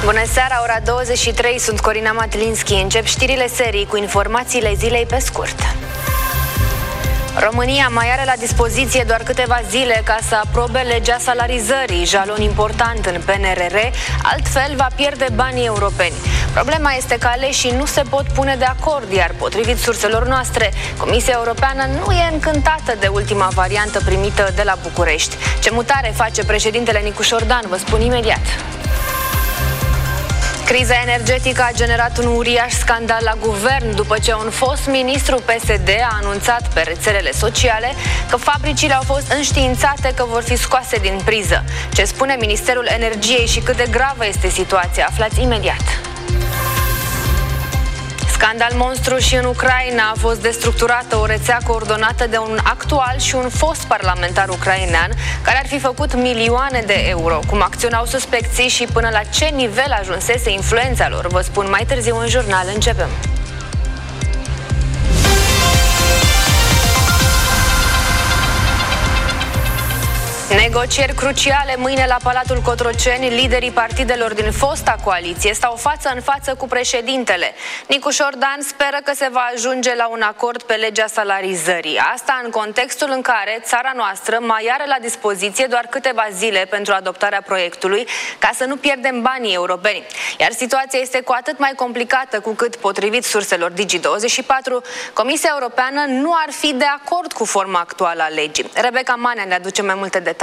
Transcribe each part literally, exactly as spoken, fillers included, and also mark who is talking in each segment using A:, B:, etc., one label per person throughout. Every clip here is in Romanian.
A: Bună seara, ora douăzeci și trei, sunt Corina Matlinski. Încep știrile serii cu informațiile zilei pe scurt. România mai are la dispoziție doar câteva zile ca să aprobe legea salarizării, jalon important în P N R R, altfel va pierde banii europeni. Problema este că aleșii nu se pot pune de acord, iar potrivit surselor noastre, Comisia Europeană nu e încântată de ultima variantă primită de la București. Ce mutare face președintele Nicu Șordan, vă spun imediat. Criza energetică a generat un uriaș scandal la guvern după ce un fost ministru P S D a anunțat pe rețelele sociale că fabricile au fost înștiințate că vor fi scoase din priză. Ce spune Ministerul Energiei și cât de gravă este situația, aflați imediat. Scandal monstru și în Ucraina. A fost destructurată o rețea coordonată de un actual și un fost parlamentar ucrainean care ar fi făcut milioane de euro. Cum acționau suspecții și până la ce nivel ajunsese influența lor, vă spun mai târziu în jurnal. Începem. Negocieri cruciale mâine la Palatul Cotroceni. Liderii partidelor din fosta coaliție stau față în față cu președintele. Nicu Șordan speră că se va ajunge la un acord pe legea salarizării. Asta în contextul în care țara noastră mai are la dispoziție doar câteva zile pentru adoptarea proiectului, ca să nu pierdem banii europeni. Iar situația este cu atât mai complicată cu cât, potrivit surselor Digi douăzeci și patru, Comisia Europeană nu ar fi de acord cu forma actuală a legii. Rebecca Manea ne aduce mai multe detalii.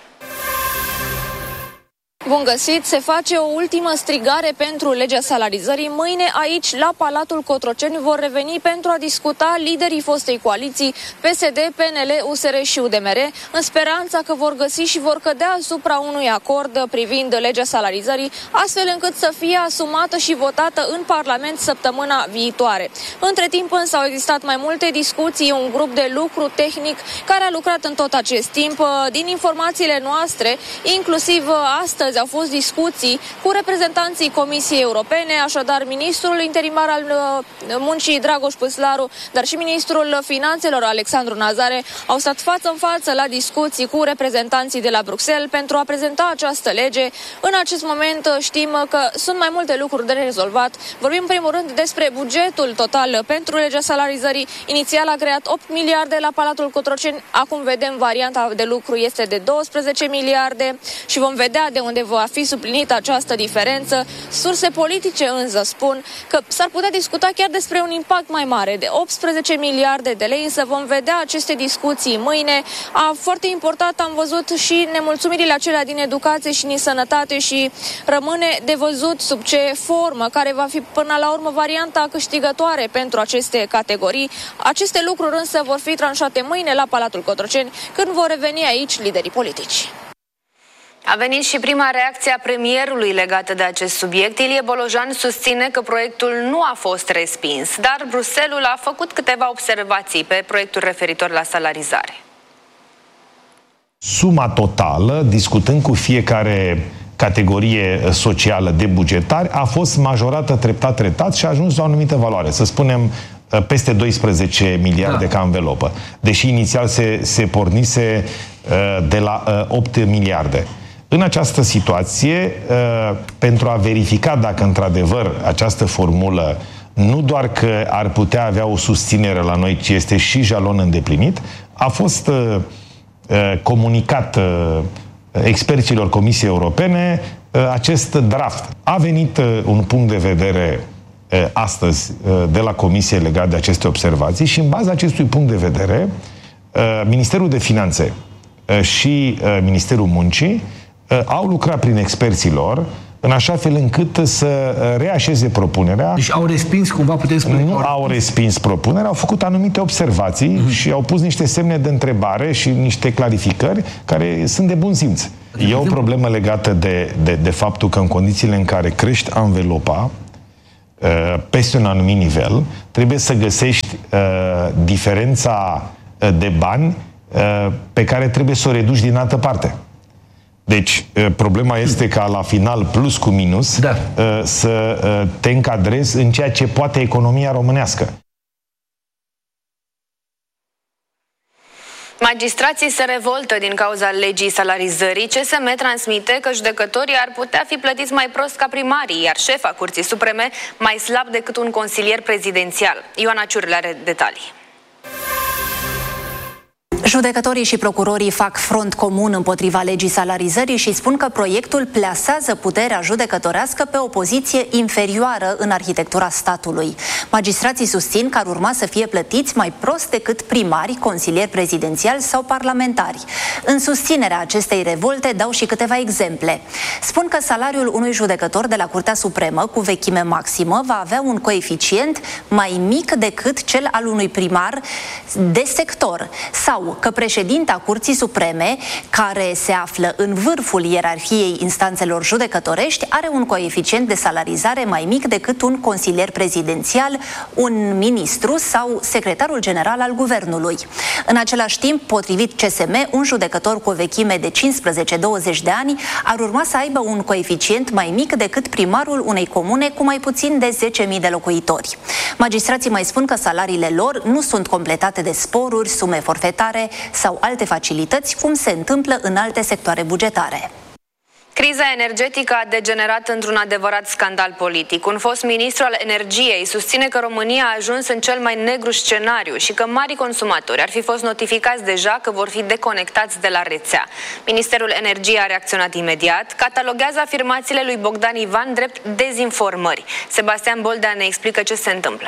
B: Bun găsit! Se face o ultimă strigare pentru legea salarizării. Mâine aici, la Palatul Cotroceni, vor reveni pentru a discuta liderii fostei coaliții P S D, P N L, U S R și U D M R, în speranța că vor găsi și vor cădea asupra unui acord privind legea salarizării, astfel încât să fie asumată și votată în Parlament săptămâna viitoare. Între timp însă au existat mai multe discuții, un grup de lucru tehnic care a lucrat în tot acest timp. Din informațiile noastre, inclusiv astăzi, au fost discuții cu reprezentanții Comisiei Europene, așadar ministrul interimar al muncii Dragoș Păslaru, dar și ministrul finanțelor Alexandru Nazare au stat față în față la discuții cu reprezentanții de la Bruxelles pentru a prezenta această lege. În acest moment știm că sunt mai multe lucruri de rezolvat. Vorbim în primul rând despre bugetul total pentru legea salarizării. Inițial a creat opt miliarde la Palatul Cotroceni, acum vedem varianta de lucru este de douăsprezece miliarde și vom vedea de unde va fi suplinită această diferență. Surse politice însă spun că s-ar putea discuta chiar despre un impact mai mare de optsprezece miliarde de lei, însă vom vedea aceste discuții mâine. A, foarte important, am văzut și nemulțumirile acelea din educație și din sănătate și rămâne de văzut sub ce formă, care va fi până la urmă varianta câștigătoare pentru aceste categorii. Aceste lucruri însă vor fi tranșate mâine la Palatul Cotroceni, când vor reveni aici liderii politici.
A: A venit și prima reacție a premierului legată de acest subiect. Ilie Bolojan susține că proiectul nu a fost respins, dar Bruxelles a făcut câteva observații pe proiectul referitor la salarizare.
C: Suma totală, discutând cu fiecare categorie socială de bugetari, a fost majorată treptat, treptat și a ajuns la o anumită valoare. Să spunem peste doisprezece miliarde da. Ca învelopă. Deși inițial se, se pornise de la opt miliarde. În această situație, pentru a verifica dacă într-adevăr această formulă nu doar că ar putea avea o susținere la noi, ci este și jalon îndeplinit, a fost comunicat experților Comisiei Europene acest draft. A venit un punct de vedere astăzi de la Comisie legat de aceste observații și în baza acestui punct de vedere Ministerul de Finanțe și Ministerul Muncii au lucrat prin experții lor în așa fel încât să reașeze propunerea.
D: Deci au respins, cumva putem spune?
C: Nu au respins propunerea, au făcut anumite observații uh-huh. și au pus niște semne de întrebare și niște clarificări care sunt de bun simț. De e o problemă legată de, de, de faptul că în condițiile în care crești anvelopa uh, peste un anumit nivel, trebuie să găsești uh, diferența de bani uh, pe care trebuie să o reduci din altă parte. Deci, problema este ca la final, plus cu minus, da. să te încadrezi în ceea ce poate economia românească.
A: Magistrații se revoltă din cauza legii salarizării. C S M transmite că judecătorii ar putea fi plătiți mai prost ca primarii, iar șefa Curții Supreme mai slab decât un consilier prezidențial. Ioana Ciurle are detalii.
D: Judecătorii și procurorii fac front comun împotriva legii salarizării și spun că proiectul plasează puterea judecătorească pe o poziție inferioară în arhitectura statului. Magistrații susțin că ar urma să fie plătiți mai prost decât primari, consilieri prezidențiali sau parlamentari. În susținerea acestei revolte dau și câteva exemple. Spun că salariul unui judecător de la Curtea Supremă cu vechime maximă va avea un coeficient mai mic decât cel al unui primar de sector, sau că președinta Curții Supreme, care se află în vârful ierarhiei instanțelor judecătorești, are un coeficient de salarizare mai mic decât un consilier prezidențial, un ministru sau secretarul general al guvernului. În același timp, potrivit C S M, un judecător cu o vechime de cincisprezece douăzeci de ani ar urma să aibă un coeficient mai mic decât primarul unei comune cu mai puțin de zece mii de locuitori. Magistrații mai spun că salariile lor nu sunt completate de sporuri, sume forfetare sau alte facilități, cum se întâmplă în alte sectoare bugetare.
A: Criza energetică a degenerat într-un adevărat scandal politic. Un fost ministru al energiei susține că România a ajuns în cel mai negru scenariu și că mari consumatori ar fi fost notificați deja că vor fi deconectați de la rețea. Ministerul Energiei a reacționat imediat, cataloguează afirmațiile lui Bogdan Ivan drept dezinformări. Sebastian Boldea ne explică ce se întâmplă.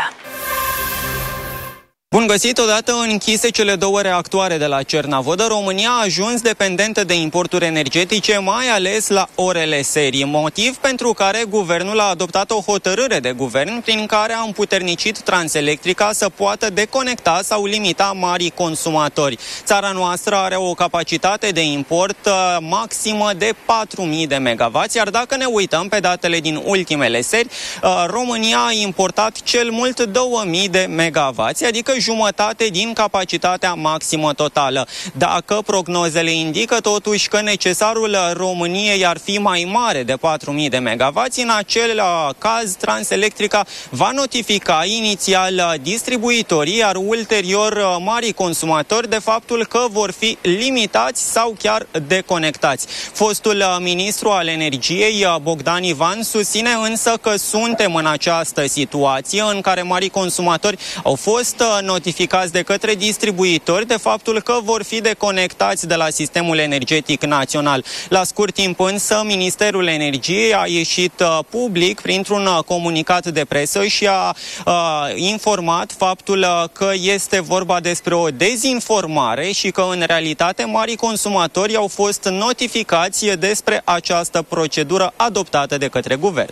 E: Bun găsit, odată închise cele două reactoare de la Cernavodă, România a ajuns dependentă de importuri energetice, mai ales la orele serii, motiv pentru care guvernul a adoptat o hotărâre de guvern prin care a împuternicit Transelectrica să poată deconecta sau limita marii consumatori. Țara noastră are o capacitate de import uh, maximă de patru mii de megawatts, iar dacă ne uităm pe datele din ultimele seri, uh, România a importat cel mult două mii de megawatts, adică jumătate din capacitatea maximă totală. Dacă prognozele indică totuși că necesarul României ar fi mai mare de patru mii de megawatts, în acel caz Transelectrica va notifica inițial distribuitorii, iar ulterior marii consumatori de faptul că vor fi limitați sau chiar deconectați. Fostul ministru al energiei, Bogdan Ivan, susține însă că suntem în această situație în care marii consumatori au fost notificați de către distribuitori de faptul că vor fi deconectați de la sistemul energetic național. La scurt timp însă, Ministerul Energiei a ieșit uh, public printr-un uh, comunicat de presă și a uh, informat faptul uh, că este vorba despre o dezinformare și că în realitate marii consumatori au fost notificați despre această procedură adoptată de către guvern.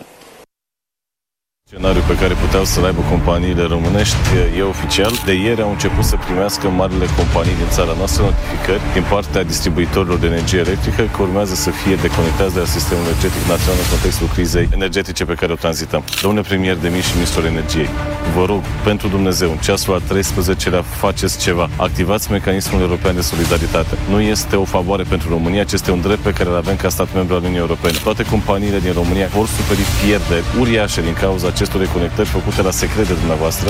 F: Scenariul pe care puteau să-l aibă companiile românești e oficial. De ieri au început să primească marile companii din țara noastră notificări din partea distribuitorilor de energie electrică că urmează să fie deconectați de la sistemul energetic național în contextul crizei energetice pe care o tranzităm. Domnule premier de Demir și ministrul energiei, vă rog, pentru Dumnezeu, în ceasul al treisprezecelea faceți ceva. Activați mecanismul european de solidaritate. Nu este o favoare pentru România, ci este un drept pe care îl avem ca stat membru al Uniunii Europene. Toate companiile din România vor suferi pierderi uriașe din cauza acestor reconectări făcute la secret de dumneavoastră.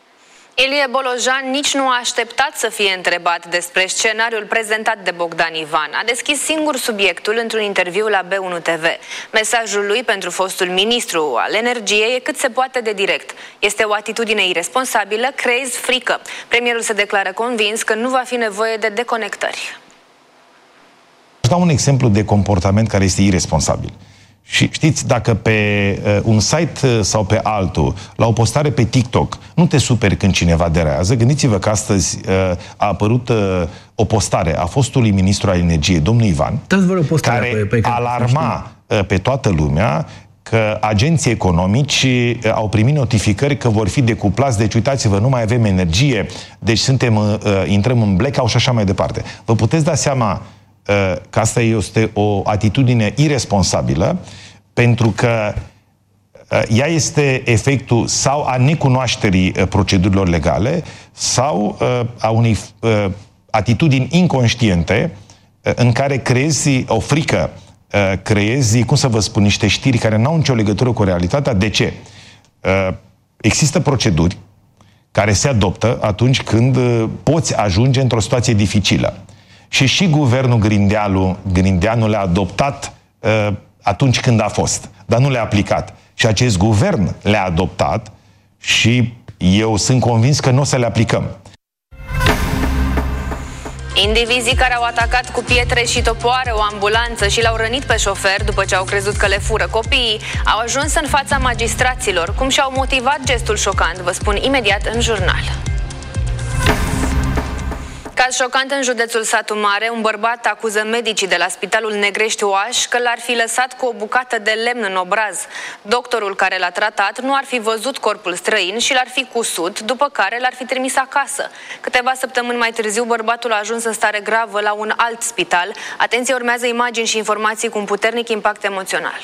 A: Ilie Bolojan nici nu a așteptat să fie întrebat despre scenariul prezentat de Bogdan Ivan. A deschis singur subiectul într-un interviu la B unu T V. Mesajul lui pentru fostul ministru al energiei e cât se poate de direct. Este o atitudine irresponsabilă, creezi frică. Premierul se declară convins că nu va fi nevoie de deconectări.
C: Aș da un exemplu de comportament care este irresponsabil. Și știți, dacă pe uh, un site uh, sau pe altul, la o postare pe TikTok, nu te superi când cineva derează, gândiți-vă că astăzi uh, a apărut uh, o postare a fostului ministru al energiei, domnul Ivan, care pe, pe alarma uh, pe toată lumea că agenții economici uh, au primit notificări că vor fi decuplați, deci uitați-vă, nu mai avem energie, deci suntem, uh, intrăm în blackout și așa mai departe. Vă puteți da seama că asta este o atitudine irresponsabilă, pentru că ea este efectul sau a necunoașterii procedurilor legale sau a unei atitudini inconștiente în care creezi o frică, creezi, cum să vă spun, niște știri care n-au nicio legătură cu realitatea. De ce? Există proceduri care se adoptă atunci când poți ajunge într-o situație dificilă. Și și guvernul Grindeanu, Grindeanu le-a adoptat uh, atunci când a fost, dar nu le-a aplicat. Și acest guvern le-a adoptat și eu sunt convins că nu o să le aplicăm.
A: Indivizii care au atacat cu pietre și topoare o ambulanță și l-au rănit pe șofer după ce au crezut că le fură copiii, au ajuns în fața magistraților. Cum și-au motivat gestul șocant, vă spun imediat în jurnal. Caz șocant în județul Satu Mare, un bărbat acuză medicii de la Spitalul Negrești Oaș că l-ar fi lăsat cu o bucată de lemn în obraz. Doctorul care l-a tratat nu ar fi văzut corpul străin și l-ar fi cusut, după care l-ar fi trimis acasă. Câteva săptămâni mai târziu, bărbatul a ajuns în stare gravă la un alt spital. Atenție, urmează imagini și informații cu un puternic impact emoțional.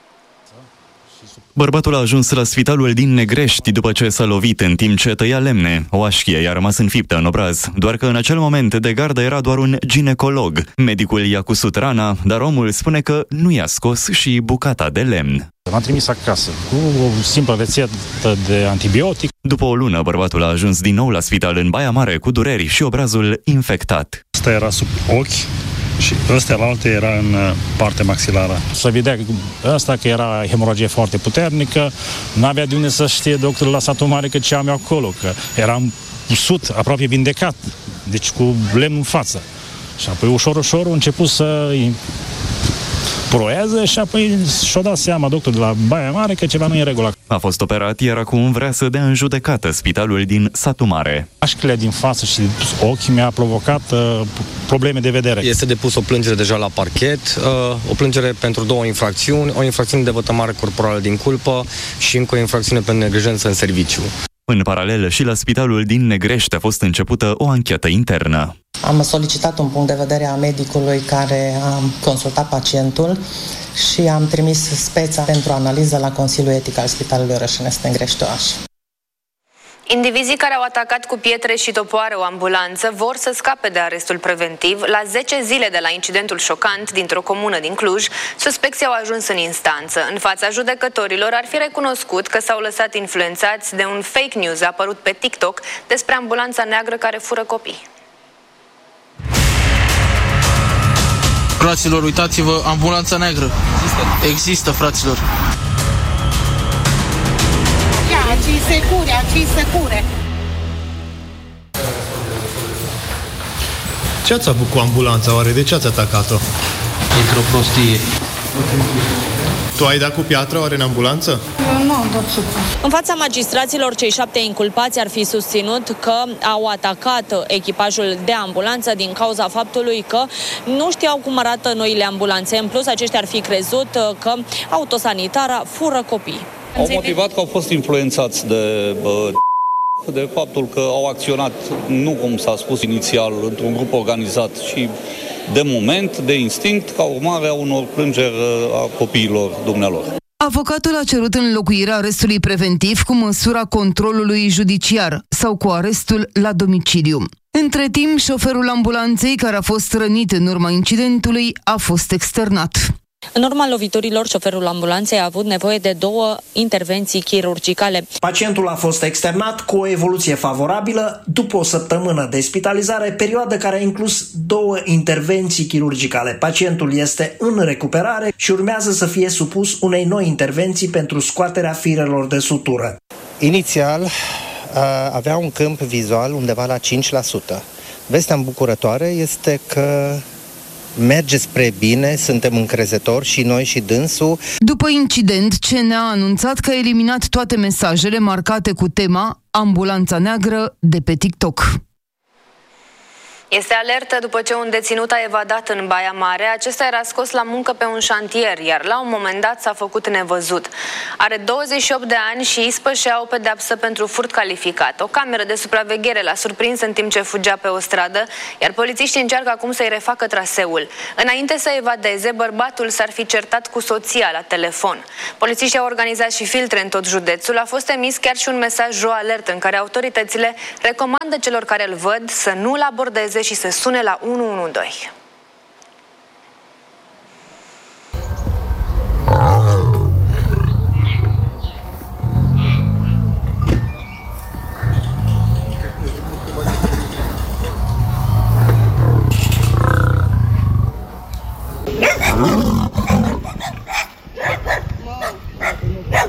G: Bărbatul a ajuns la spitalul din Negrești după ce s-a lovit în timp ce tăia lemne. O așchie i-a rămas înfiptă în obraz, doar că în acel moment de gardă era doar un ginecolog. Medicul i-a cusut rana, dar omul spune că nu i-a scos și bucata de lemn.
H: M-a trimis acasă cu o simplă rețetă de antibiotic.
G: După o lună, bărbatul a ajuns din nou la spital în Baia Mare cu dureri și obrazul infectat.
H: Asta era sub ochi și ăsta la alte era în partea maxilară. Se vedea ăsta că era hemoragie foarte puternică, n-avea de unde să știe doctorul la Satu Mare că ce am eu acolo, că eram usut, aproape vindecat, deci cu lemn în față. Și apoi ușor, ușor a început să proiază și apoi și-o dat seama doctorul de la Baia Mare că ceva nu e în regulă.
G: A fost operat, iar acum vrea să dea în judecată spitalul din Satu Mare.
H: Așchile din față și ochi mi-a provocat uh, probleme de vedere.
I: Este depus o plângere deja la parchet, uh, o plângere pentru două infracțiuni, o infracțiune de vătămare corporală din culpă și încă o infracțiune pentru neglijență în serviciu.
G: În paralel, și la spitalul din Negrești a fost începută o anchetă internă.
J: Am solicitat un punct de vedere a medicului care a consultat pacientul și am trimis speța pentru analiză la Consiliul Etic al Spitalului Orășenesc Negrești Oaș.
A: Indivizii care au atacat cu pietre și topoare o ambulanță vor să scape de arestul preventiv. La zece zile de la incidentul șocant dintr-o comună din Cluj, suspecții au ajuns în instanță. În fața judecătorilor ar fi recunoscut că s-au lăsat influențați de un fake news apărut pe TikTok despre ambulanța neagră care fură copii.
K: Fraților, uitați-vă, ambulanța neagră. Există. Există, fraților.
L: Ci secure, ci secure.
M: Ce ați avut cu ambulanța, oare? De ce ați atacat-o?
K: Într-o prostie.
M: Tu ai dat cu piatră, oare, în ambulanță?
L: Eu nu am dat supra.
B: În fața magistraților, cei șapte inculpați ar fi susținut că au atacat echipajul de ambulanță din cauza faptului că nu știau cum arată noile ambulanțe. În plus, aceștia ar fi crezut că autosanitara fură copii.
N: Au motivat că au fost influențați de, de faptul că au acționat, nu cum s-a spus inițial, într-un grup organizat, ci de moment, de instinct, ca urmare a unor plângeri a copiilor dumnealor.
O: Avocatul a cerut înlocuirea arestului preventiv cu măsura controlului judiciar sau cu arestul la domiciliu. Între timp, șoferul ambulanței care a fost rănit în urma incidentului a fost externat.
B: În urma loviturilor, șoferul ambulanței a avut nevoie de două intervenții chirurgicale.
P: Pacientul a fost externat cu o evoluție favorabilă după o săptămână de spitalizare, perioadă care a inclus două intervenții chirurgicale. Pacientul este în recuperare și urmează să fie supus unei noi intervenții pentru scoaterea firelor de sutură.
Q: Inițial avea un câmp vizual undeva la cinci la sută. Vestea îmbucurătoare este că merge spre bine, suntem încrezători și noi și dânsul.
O: După incident, C N A a anunțat că a eliminat toate mesajele marcate cu tema Ambulanța Neagră de pe TikTok.
A: Este alertă după ce un deținut a evadat în Baia Mare. Acesta era scos la muncă pe un șantier, iar la un moment dat s-a făcut nevăzut. Are douăzeci și opt de ani și ispășea o pedeapsă pentru furt calificat. O cameră de supraveghere l-a surprins în timp ce fugea pe o stradă, iar polițiștii încearcă acum să-i refacă traseul. Înainte să evadeze, bărbatul s-ar fi certat cu soția la telefon. Polițiștii au organizat și filtre în tot județul. A fost emis chiar și un mesaj Jo Alert în care autoritățile recomandă celor care îl văd să nu-l abordeze și să sune la unu unu doi.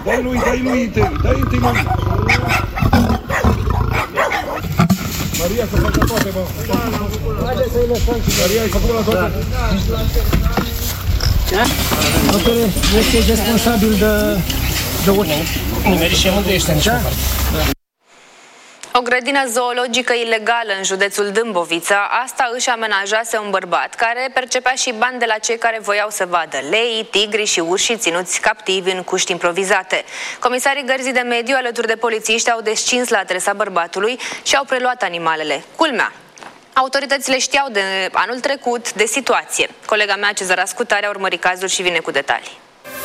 R: Dai lui, dai lui întâi, dai întâi lui. Maria, să facă toate, mă. Haide să-i lăsăm și Maria, ai făcut la toate?
S: Da? Doctore, este responsabil de, de ochi. Numeri și unde ești în da?
A: O grădină zoologică ilegală în județul Dâmbovița, asta își amenajase un bărbat care percepea și bani de la cei care voiau să vadă lei, tigri și urși ținuți captivi în cuști improvizate. Comisarii Gărzii de Mediu alături de polițiști au descins la adresa bărbatului și au preluat animalele. Culmea, autoritățile știau de anul trecut de situație. Colega mea, Cezara Scutare, a urmărit cazul și vine cu detalii.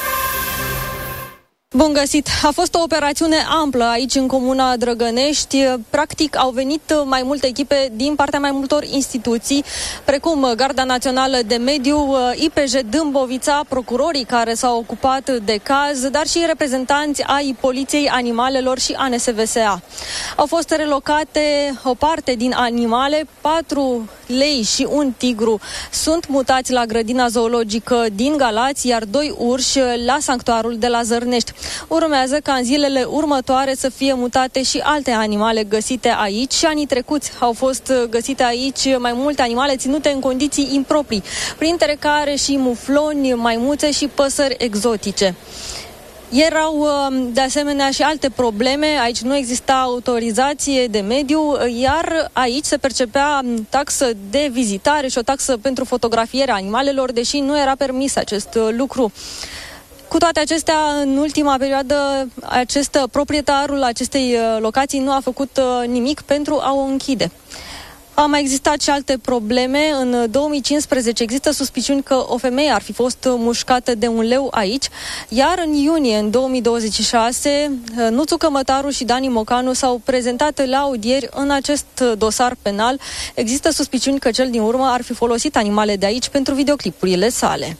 B: Bun găsit! A fost o operațiune amplă aici în comuna Drăgănești. Practic au venit mai multe echipe din partea mai multor instituții, precum Garda Națională de Mediu, I P J Dâmbovița, procurorii care s-au ocupat de caz, dar și reprezentanți ai Poliției Animalelor și A N S V S A. Au fost relocate o parte din animale, patru lei și un tigru sunt mutați la grădina zoologică din Galați, iar doi urși la sanctuarul de la Zărnești. Urmează ca în zilele următoare să fie mutate și alte animale găsite aici. Și anii trecuți au fost găsite aici mai multe animale ținute în condiții improprii, printre care și mufloni, maimuțe și păsări exotice. Erau de asemenea și alte probleme, aici nu exista autorizație de mediu, iar aici se percepea taxă de vizitare și o taxă pentru fotografierea animalelor, deși nu era permis acest lucru. Cu toate acestea, în ultima perioadă, acest proprietarul acestei locații nu a făcut nimic pentru a o închide. Au mai existat și alte probleme. În două mii cincisprezece există suspiciuni că o femeie ar fi fost mușcată de un leu aici, iar în iunie în două mii douăzeci și șase, Nuțu Cămătaru și Dani Mocanu s-au prezentat la audieri în acest dosar penal. Există suspiciuni că cel din urmă ar fi folosit animale de aici pentru videoclipurile sale.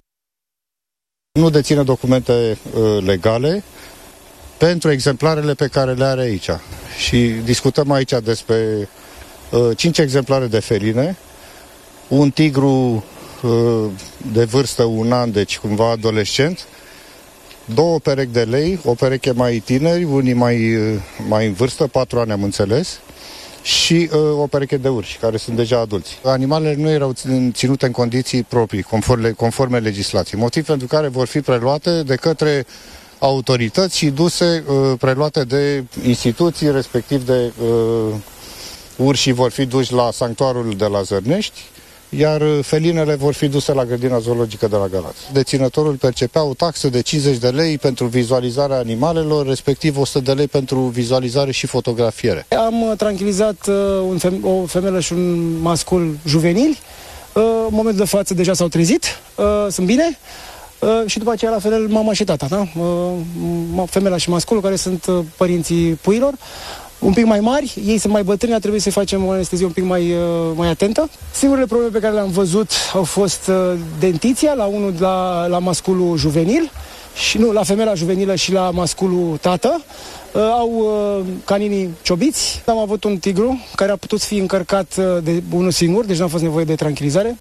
T: Nu deține documente uh, legale pentru exemplarele pe care le are aici. Și discutăm aici despre uh, cinci exemplare de feline, un tigru uh, de vârstă un an, deci cumva adolescent, două perechi de lei, o pereche mai tineri, unii mai, uh, mai în vârstă, patru ani am înțeles, și uh, o pereche de urși, care sunt deja adulți. Animalele nu erau ținute în condiții proprii, conforme, conforme legislației, motiv pentru care vor fi preluate de către autorități și duse, uh, preluate de instituții, respectiv de uh, urși vor fi duși la sanctuarul de la Zărnești, iar felinele vor fi duse la grădina zoologică de la Galați. Deținătorul percepea o taxă de cincizeci de lei pentru vizualizarea animalelor, respectiv o sută de lei pentru vizualizare și fotografiere.
S: Am tranquilizat uh, un feme- o femelă și un mascul juvenili. Uh, în momentul de față deja s-au trezit, uh, sunt bine. Uh, și după aceea la fel mama și tata, da? Uh, femela și masculul, care sunt uh, părinții puilor. Un pic mai mari, ei sunt mai bătrâni, a trebuit să facem o anestezie un pic mai, mai atentă. Singurele probleme pe care le-am văzut au fost uh, dentiția la unul la, la masculul juvenil, și nu, la femela juvenilă și la masculul tată. Uh, au uh, caninii ciobiți. Am avut un tigru care a putut fi încărcat uh, de unul singur, deci n-a fost nevoie de tranquilizare.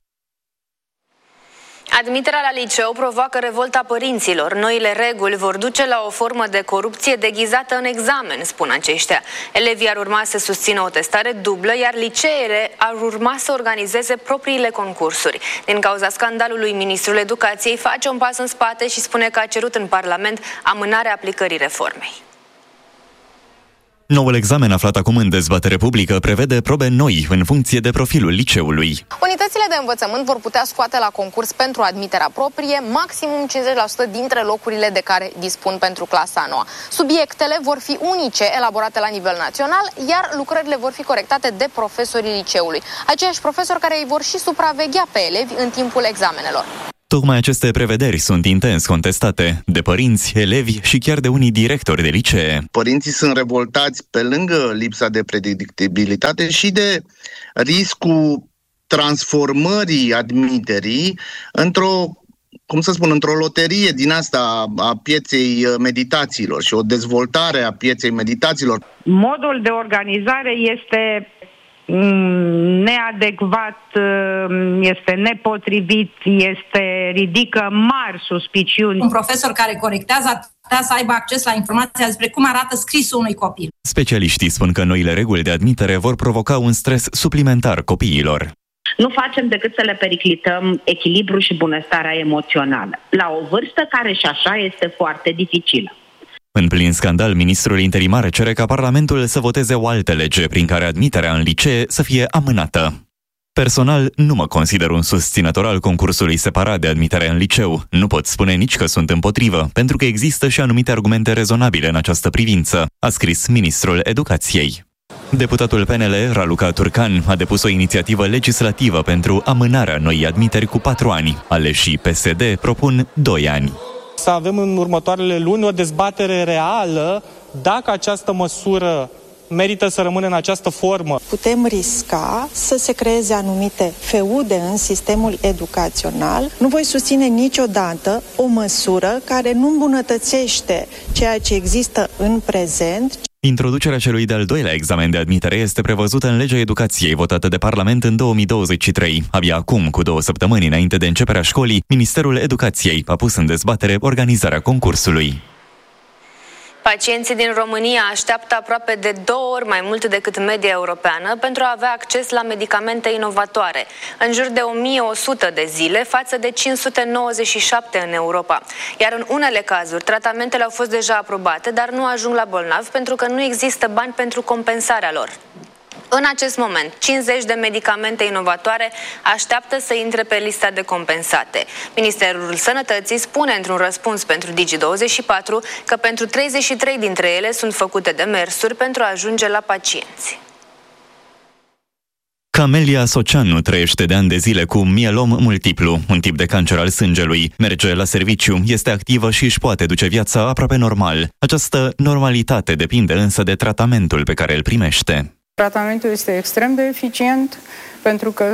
A: Admiterea la liceu provoacă revolta părinților. Noile reguli vor duce la o formă de corupție deghizată în examen, spun aceștia. Elevii ar urma să susțină o testare dublă, iar liceele ar urma să organizeze propriile concursuri. Din cauza scandalului, Ministrul Educației face un pas în spate și spune că a cerut în Parlament amânarea aplicării reformei.
G: Noul examen aflat acum în dezbatere publică prevede probe noi în funcție de profilul liceului.
U: Unitățile de învățământ vor putea scoate la concurs pentru admiterea proprie maximum cincizeci la sută dintre locurile de care dispun pentru clasa a noua. Subiectele vor fi unice, elaborate la nivel național, iar lucrările vor fi corectate de profesorii liceului. Aceiași profesori care îi vor și supraveghea pe elevi în timpul examenelor.
G: Tocmai aceste prevederi sunt intens contestate de părinți, elevi și chiar de unii directori de licee.
V: Părinții sunt revoltați pe lângă lipsa de predictibilitate și de riscul transformării admiterii într-o, cum să spun, într-o loterie din asta a pieței meditațiilor și o dezvoltare a pieței meditațiilor.
W: Modul de organizare este neadecvat, este nepotrivit, este ridică mari suspiciuni.
X: Un profesor care corectează
D: să aibă acces la informația despre cum arată scrisul unui copil.
G: Specialiștii spun că noile reguli de admitere vor provoca un stres suplimentar copiilor.
W: Nu facem decât să le periclităm echilibrul și bunăstarea emoțională, la o vârstă care și așa este foarte dificilă.
G: În plin scandal, ministrul interimar cere ca Parlamentul să voteze o altă lege prin care admiterea în licee să fie amânată. Personal, nu mă consider un susținător al concursului separat de admitere în liceu. Nu pot spune nici că sunt împotrivă, pentru că există și anumite argumente rezonabile în această privință, a scris ministrul Educației. Deputatul P N L, Raluca Turcan, a depus o inițiativă legislativă pentru amânarea noii admiteri cu patru ani. Aleșii P S D propun doi ani.
E: Să avem în următoarele luni o dezbatere reală dacă această măsură merită să rămână în această formă.
F: Putem risca să se creeze anumite feude în sistemul educațional. Nu voi susține niciodată o măsură care nu îmbunătățește ceea ce există în prezent.
G: Introducerea celui de-al doilea examen de admitere este prevăzută în legea educației votată de Parlament în două mii douăzeci și trei. Abia acum, cu două săptămâni înainte de începerea școlii, Ministerul Educației a pus în dezbatere organizarea concursului.
A: Pacienții din România așteaptă aproape de două ori mai mult decât media europeană pentru a avea acces la medicamente inovatoare, în jur de o mie o sută de zile față de cinci sute nouăzeci și șapte în Europa. Iar în unele cazuri, tratamentele au fost deja aprobate, dar nu ajung la bolnavi pentru că nu există bani pentru compensarea lor. În acest moment, cincizeci de medicamente inovatoare așteaptă să intre pe lista de compensate. Ministerul Sănătății spune într-un răspuns pentru Digi douăzeci și patru că pentru treizeci și trei dintre ele sunt făcute demersuri pentru a ajunge la pacienți.
G: Camelia Soceanu trăiește de ani de zile cu mielom multiplu, un tip de cancer al sângelui. Merge la serviciu, este activă și își poate duce viața aproape normal. Această normalitate depinde însă de tratamentul pe care îl primește.
X: Tratamentul este extrem de eficient pentru că,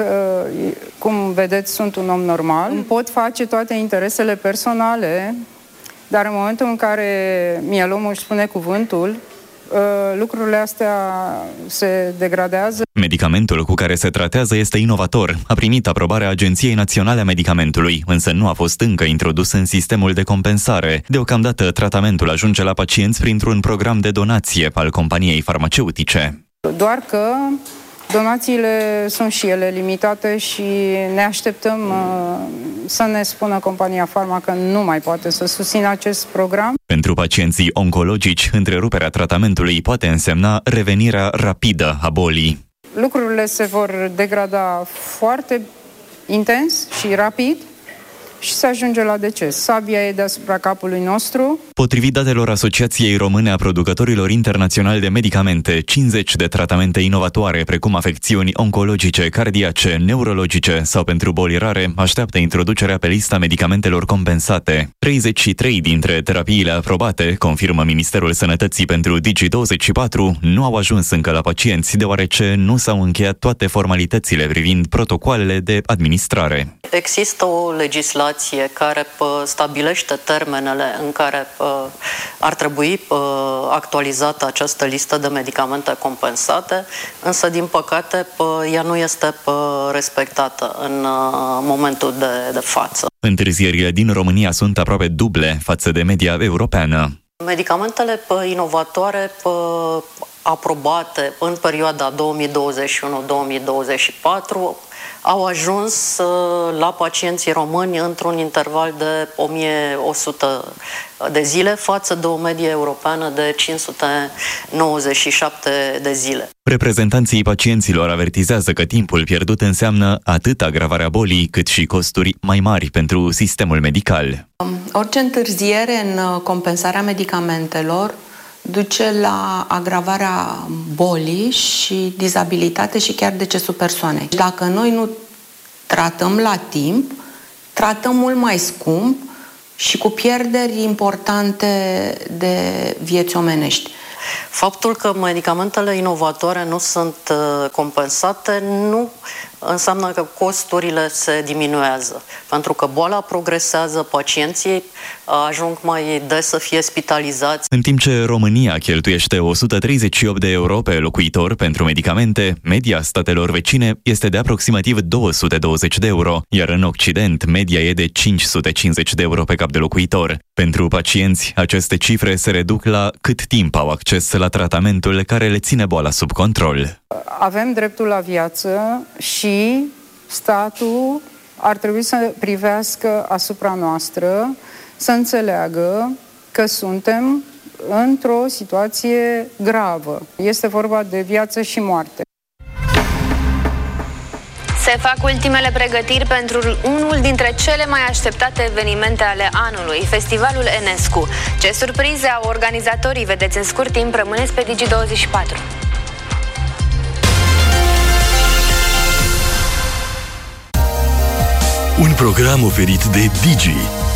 X: cum vedeți, sunt un om normal. Îmi pot face toate interesele personale, dar în momentul în care mielomul își spune cuvântul, lucrurile astea se degradează.
G: Medicamentul cu care se tratează este inovator. A primit aprobarea Agenției Naționale a Medicamentului, însă nu a fost încă introdus în sistemul de compensare. Deocamdată, tratamentul ajunge la pacienți printr-un program de donație al companiei farmaceutice.
X: Doar că donațiile sunt și ele limitate și ne așteptăm uh, să ne spună compania Farma că nu mai poate să susțină acest program.
G: Pentru pacienții oncologici, întreruperea tratamentului poate însemna revenirea rapidă a bolii.
X: Lucrurile se vor degrada foarte intens și rapid și se ajunge la deces. Sabia e deasupra capului nostru.
G: Potrivit datelor Asociației Române a Producătorilor Internaționali de Medicamente, cincizeci de tratamente inovatoare, precum afecțiuni oncologice, cardiace, neurologice sau pentru boli rare, așteaptă introducerea pe lista medicamentelor compensate. treizeci și trei dintre terapiile aprobate, confirmă Ministerul Sănătății pentru Digi douăzeci și patru, nu au ajuns încă la pacienți, deoarece nu s-au încheiat toate formalitățile privind protocoalele de administrare.
Y: Există o legislație care pă, stabilește termenele în care pă, ar trebui pă, actualizată această listă de medicamente compensate, însă, din păcate, pă, ea nu este pă, respectată în uh, momentul de, de față.
G: Întârzierile din România sunt aproape duble față de media europeană.
Y: Medicamentele pă, inovatoare pă, aprobate în perioada două mii douăzeci și unu două mii douăzeci și patru au ajuns la pacienții români într-un interval de o mie o sută de zile față de o medie europeană de cinci sute nouăzeci și șapte de zile.
G: Reprezentanții pacienților avertizează că timpul pierdut înseamnă atât agravarea bolii, cât și costuri mai mari pentru sistemul medical.
Z: Orice întârziere în compensarea medicamentelor duce la agravarea bolii și dizabilitate și chiar decesul persoanei. Dacă noi nu tratăm la timp, tratăm mult mai scump și cu pierderi importante de vieți omenești.
Y: Faptul că medicamentele inovatoare nu sunt compensate nu înseamnă că costurile se diminuează. Pentru că boala progresează, pacienții ajung mai des să fie spitalizați.
G: În timp ce România cheltuiește o sută treizeci și opt de euro pe locuitor pentru medicamente, media statelor vecine este de aproximativ două sute douăzeci de euro, iar în Occident media e de cinci sute cincizeci de euro pe cap de locuitor. Pentru pacienți, aceste cifre se reduc la cât timp au acces la tratamentul care le ține boala sub control.
X: Avem dreptul la viață și statul ar trebui să privească asupra noastră, să înțeleagă că suntem într-o situație gravă. Este vorba de viață și moarte.
A: Se fac ultimele pregătiri pentru unul dintre cele mai așteptate evenimente ale anului, Festivalul Enescu. Ce surprize au organizatorii, vedeți în scurt timp, rămâneți pe Digi douăzeci și patru.
C: Un program oferit de Digi.